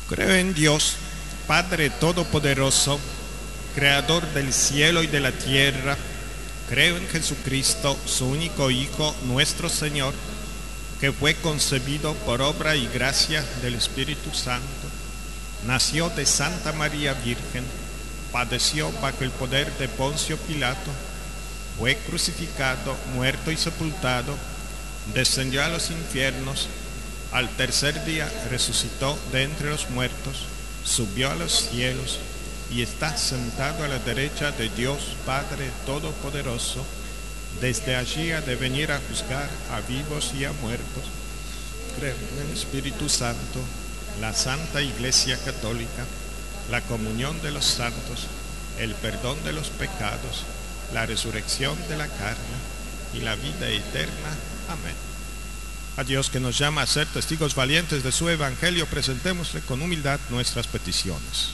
Creo en Dios, Padre Todopoderoso, Creador del cielo y de la tierra. Creo en Jesucristo, su único Hijo, nuestro Señor, que fue concebido por obra y gracia del Espíritu Santo. Nació de Santa María Virgen, padeció bajo el poder de Poncio Pilato, fue crucificado, muerto y sepultado, descendió a los infiernos, al tercer día resucitó de entre los muertos, subió a los cielos y está sentado a la derecha de Dios Padre Todopoderoso. Desde allí ha de venir a juzgar a vivos y a muertos. Creo en el Espíritu Santo, la Santa Iglesia Católica, la comunión de los santos, el perdón de los pecados, la resurrección de la carne y la vida eterna. Amén. A Dios, que nos llama a ser testigos valientes de su evangelio, presentémosle con humildad nuestras peticiones.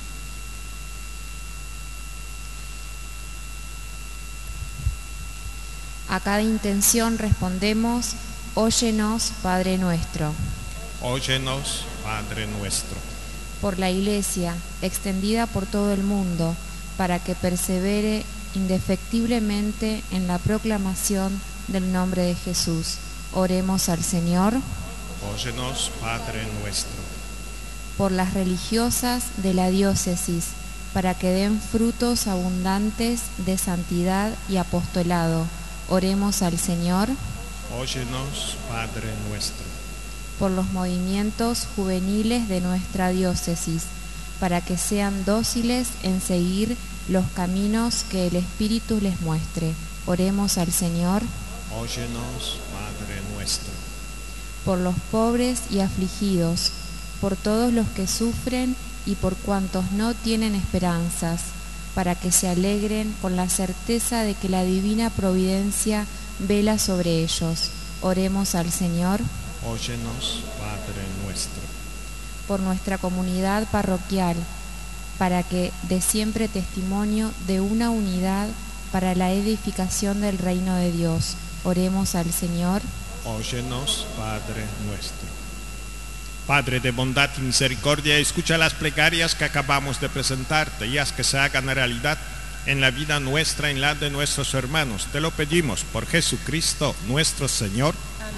A cada intención respondemos: óyenos, Padre nuestro. Óyenos, Padre nuestro. Por la Iglesia, extendida por todo el mundo, para que persevere indefectiblemente en la proclamación del nombre de Jesús, oremos al Señor. Óyenos, Padre nuestro. Por las religiosas de la diócesis, para que den frutos abundantes de santidad y apostolado, oremos al Señor. Óyenos, Padre nuestro. Por los movimientos juveniles de nuestra diócesis, para que sean dóciles en seguir los caminos que el Espíritu les muestre, oremos al Señor. Óyenos, Padre nuestro. Por los pobres y afligidos, por todos los que sufren y por cuantos no tienen esperanzas, para que se alegren con la certeza de que la divina providencia vela sobre ellos, oremos al Señor. Óyenos, Padre nuestro. Por nuestra comunidad parroquial, para que dé siempre testimonio de una unidad para la edificación del reino de Dios, oremos al Señor. Óyenos, Padre nuestro. Padre de bondad y misericordia, escucha las plegarias que acabamos de presentarte y haz que se hagan realidad en la vida nuestra, en la de nuestros hermanos. Te lo pedimos por Jesucristo nuestro Señor.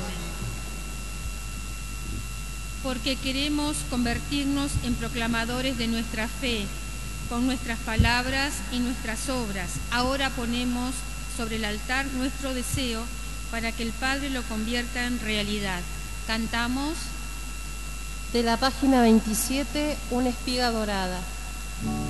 Porque queremos convertirnos en proclamadores de nuestra fe, con nuestras palabras y nuestras obras. Ahora ponemos sobre el altar nuestro deseo para que el Padre lo convierta en realidad. Cantamos. De la página 27, una espiga dorada.